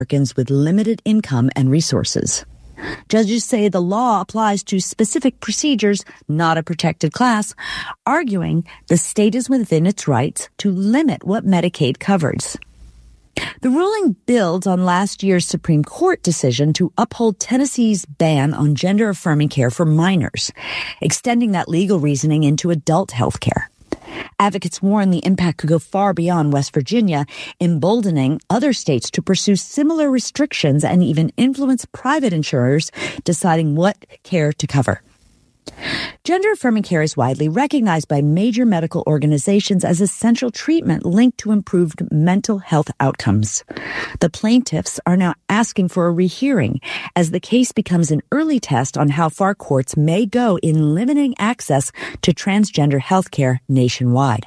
Americans with limited income and resources. Judges say the law applies to specific procedures, not a protected class, arguing the state is within its rights to limit what Medicaid covers. The ruling builds on last year's Supreme Court decision to uphold Tennessee's ban on gender-affirming care for minors, extending that legal reasoning into adult health care. Advocates warn the impact could go far beyond West Virginia, emboldening other states to pursue similar restrictions and even influence private insurers deciding what care to cover. Gender-affirming care is widely recognized by major medical organizations as essential treatment linked to improved mental health outcomes. The plaintiffs are now asking for a rehearing as the case becomes an early test on how far courts may go in limiting access to transgender health care nationwide.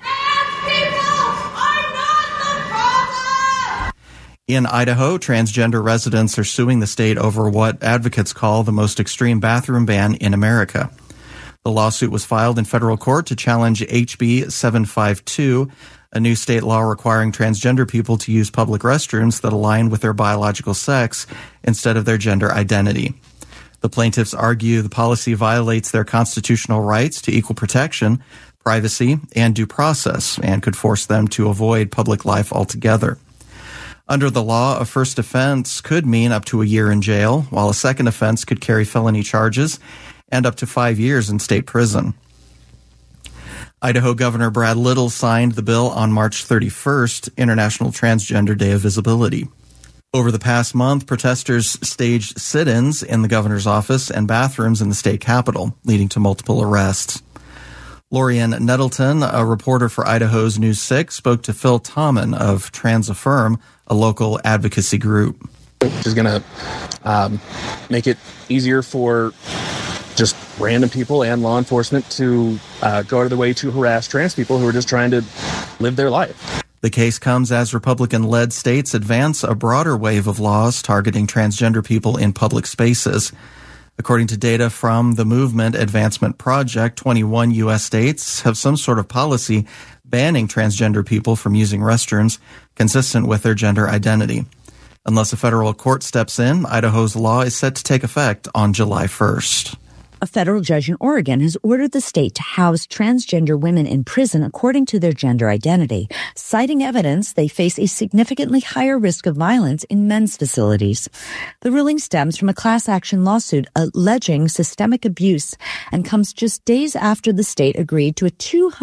In Idaho, transgender residents are suing the state over what advocates call the most extreme bathroom ban in America. The lawsuit was filed in federal court to challenge HB 752, a new state law requiring transgender people to use public restrooms that align with their biological sex instead of their gender identity. The plaintiffs argue the policy violates their constitutional rights to equal protection, privacy, and due process, and could force them to avoid public life altogether. Under the law, a first offense could mean up to a year in jail, while a second offense could carry felony charges and up to 5 years in state prison. Idaho Governor Brad Little signed the bill on March 31st, International Transgender Day of Visibility. Over the past month, protesters staged sit-ins in the governor's office and bathrooms in the state capitol, leading to multiple arrests. Lorian Nettleton, a reporter for Idaho's News 6, spoke to Phil Tommen of TransAffirm, a local advocacy group. Which is going to make it easier for just random people and law enforcement to go out of the way to harass trans people who are just trying to live their life. The case comes as Republican-led states advance a broader wave of laws targeting transgender people in public spaces. According to data from the Movement Advancement Project, 21 U.S. states have some sort of policy banning transgender people from using restrooms consistent with their gender identity. Unless a federal court steps in, Idaho's law is set to take effect on July 1st. A federal judge in Oregon has ordered the state to house transgender women in prison according to their gender identity, citing evidence they face a significantly higher risk of violence in men's facilities. The ruling stems from a class action lawsuit alleging systemic abuse and comes just days after the state agreed to a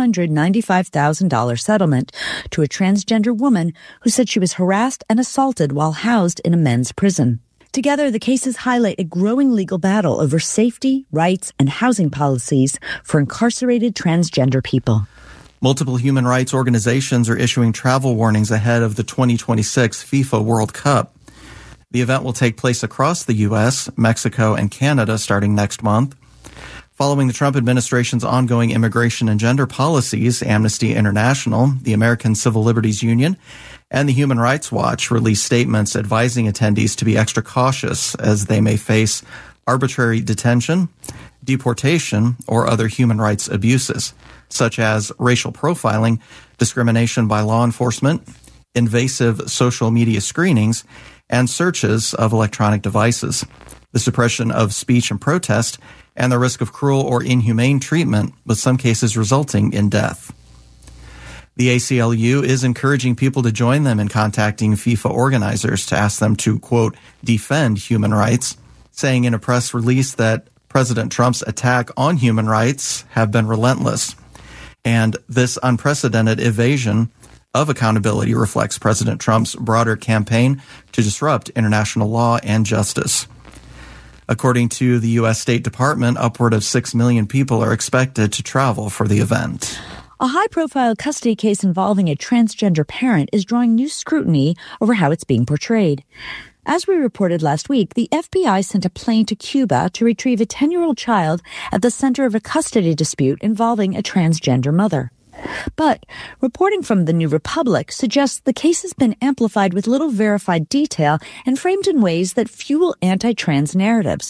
$295,000 settlement to a transgender woman who said she was harassed and assaulted while housed in a men's prison. Together, the cases highlight a growing legal battle over safety, rights, and housing policies for incarcerated transgender people. Multiple human rights organizations are issuing travel warnings ahead of the 2026 FIFA World Cup. The event will take place across the U.S., Mexico, and Canada starting next month. Following the Trump administration's ongoing immigration and gender policies, Amnesty International, the American Civil Liberties Union, and the Human Rights Watch released statements advising attendees to be extra cautious as they may face arbitrary detention, deportation, or other human rights abuses, such as racial profiling, discrimination by law enforcement, invasive social media screenings, and searches of electronic devices, the suppression of speech and protest, and the risk of cruel or inhumane treatment, with some cases resulting in death. The ACLU is encouraging people to join them in contacting FIFA organizers to ask them to, quote, defend human rights, saying in a press release that President Trump's attack on human rights have been relentless. And this unprecedented evasion of accountability reflects President Trump's broader campaign to disrupt international law and justice. According to the U.S. State Department, upward of 6 million people are expected to travel for the event. A high-profile custody case involving a transgender parent is drawing new scrutiny over how it's being portrayed. As we reported last week, the FBI sent a plane to Cuba to retrieve a 10-year-old child at the center of a custody dispute involving a transgender mother. But reporting from the New Republic suggests the case has been amplified with little verified detail and framed in ways that fuel anti-trans narratives.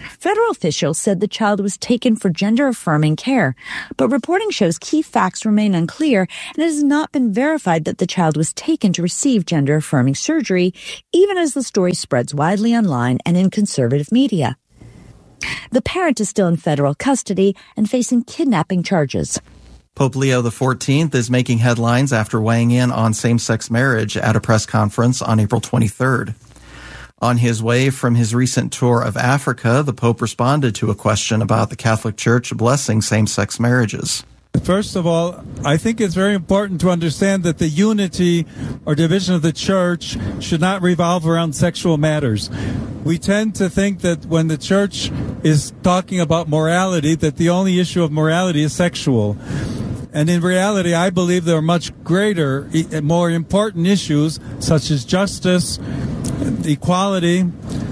Federal officials said the child was taken for gender-affirming care, but reporting shows key facts remain unclear, and it has not been verified that the child was taken to receive gender-affirming surgery, even as the story spreads widely online and in conservative media. The parent is still in federal custody and facing kidnapping charges. Pope Leo XIV is making headlines after weighing in on same-sex marriage at a press conference on April 23rd. On his way from his recent tour of Africa, the Pope responded to a question about the Catholic Church blessing same-sex marriages. First of all, I think it's very important to understand that the unity or division of the church should not revolve around sexual matters. We tend to think that when the church is talking about morality, that the only issue of morality is sexual. And in reality, I believe there are much greater, more important issues such as justice, equality,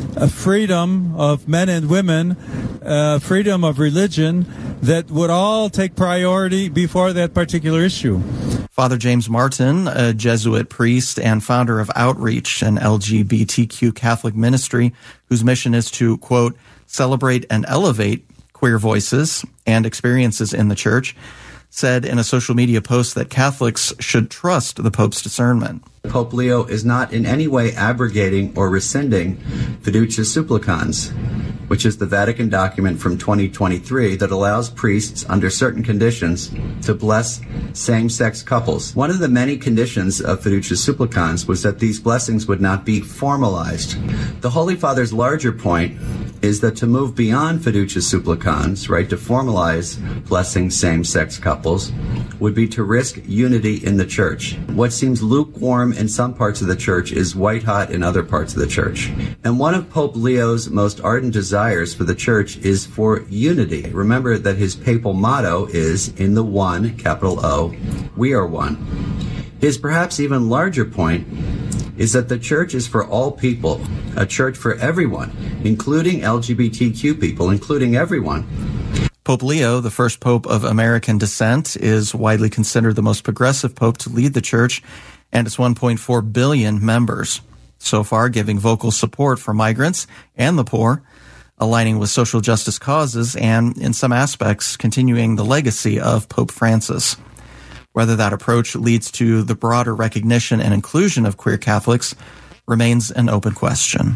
freedom of men and women, freedom of religion, that would all take priority before that particular issue. Father James Martin, a Jesuit priest and founder of Outreach, an LGBTQ Catholic ministry whose mission is to, quote, celebrate and elevate queer voices and experiences in the church, said in a social media post that Catholics should trust the Pope's discernment. Pope Leo is not in any way abrogating or rescinding Fiducia Supplicans, which is the Vatican document from 2023 that allows priests under certain conditions to bless same-sex couples. One of the many conditions of Fiducia Supplicans was that these blessings would not be formalized. The Holy Father's larger point is that to move beyond Fiducia Supplicans, right, to formalize blessing same-sex couples, would be to risk unity in the church. What seems lukewarm in some parts of the church is white-hot in other parts of the church. And one of Pope Leo's most ardent desires for the church is for unity. Remember that his papal motto is, in the one, capital O, we are one. His perhaps even larger point is that the church is for all people, a church for everyone, including LGBTQ people, including everyone. Pope Leo, the first pope of American descent, is widely considered the most progressive pope to lead the church and its 1.4 billion members, so far giving vocal support for migrants and the poor, aligning with social justice causes, and in some aspects continuing the legacy of Pope Francis. Whether that approach leads to the broader recognition and inclusion of queer Catholics remains an open question.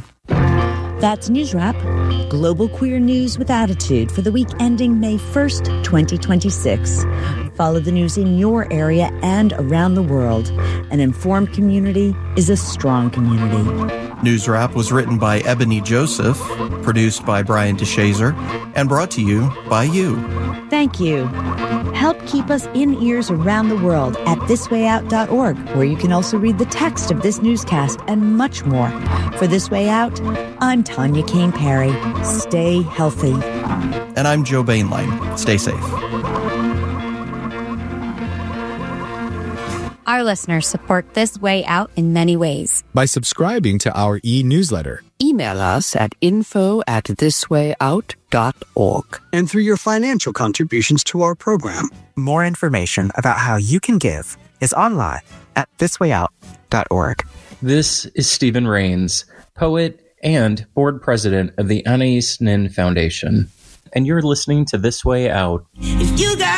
That's News Wrap, global queer news with attitude for the week ending May 1st, 2026. Follow the news in your area and around the world. An informed community is a strong community. News Wrap was written by Ebony Joseph, produced by Brian DeShazer, and brought to you by you. Thank you. Help keep us in ears around the world at thiswayout.org, where you can also read the text of this newscast and much more. For This Way Out, I'm Tanya Kane Perry. Stay healthy. And I'm Joe Bainline. Stay safe. Our listeners support This Way Out in many ways. By subscribing to our e-newsletter. Email us at info@thiswayout.org. And through your financial contributions to our program. More information about how you can give is online at thiswayout.org. This is Stephen Rains, poet and board president of the Anais Nin Foundation. And you're listening to This Way Out. If you got